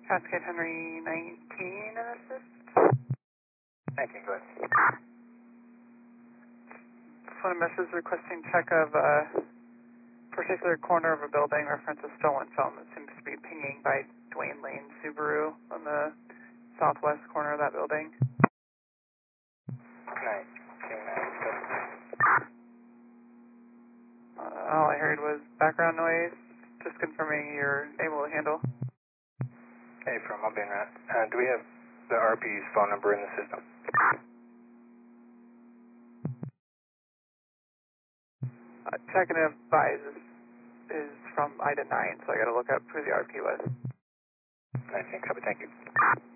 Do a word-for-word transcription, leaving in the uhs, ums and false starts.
Cascade Henry nineteen in assist. nineteen, go ahead. Just want a message requesting check of a particular corner of a building, reference a stolen phone that seems to be pinging by Dwayne Lane Subaru on the southwest corner of that building. nineteen, nineteen. Uh, all I heard was background noise. Just confirming you're able to handle. Hey, from I'll be in that. Uh, do we have the R P's phone number in the system? Uh, checking if Bias is, is from I D A nine, so I gotta look up who the R P was. nineteen, copy, thank you.